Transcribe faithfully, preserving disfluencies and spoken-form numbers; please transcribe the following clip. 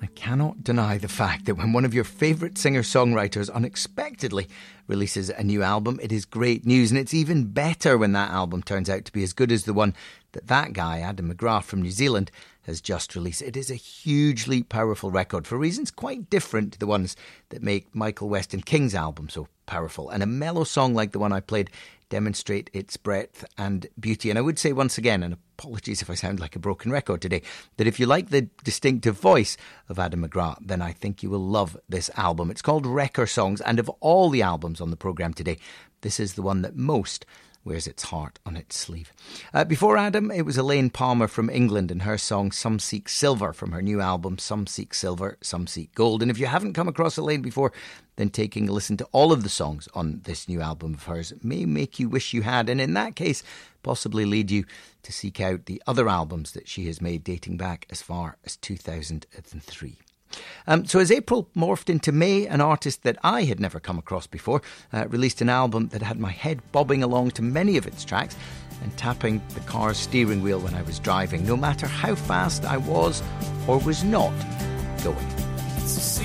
I cannot deny the fact that when one of your favourite singer-songwriters unexpectedly releases a new album, it is great news, and it's even better when that album turns out to be as good as the one that that guy, Adam McGrath from New Zealand, has just released. It is a hugely powerful record for reasons quite different to the ones that make Michael Weston King's album so powerful, and a mellow song like the one I played demonstrate its breadth and beauty. And I would say once again, and apologies if I sound like a broken record today, that if you like the distinctive voice of Adam McGrath, then I think you will love this album. It's called Wrecker Songs, and of all the albums on the programme today, this is the one that most wears its heart on its sleeve. Uh, before Adam, it was Elaine Palmer from England and her song Some Seek Silver from her new album Some Seek Silver, Some Seek Gold. And if you haven't come across Elaine before, then taking a listen to all of the songs on this new album of hers may make you wish you had, and in that case possibly lead you to seek out the other albums that she has made dating back as far as two thousand three. Um, so as April morphed into May, an artist that I had never come across before uh, released an album that had my head bobbing along to many of its tracks and tapping the car's steering wheel when I was driving, no matter how fast I was or was not going.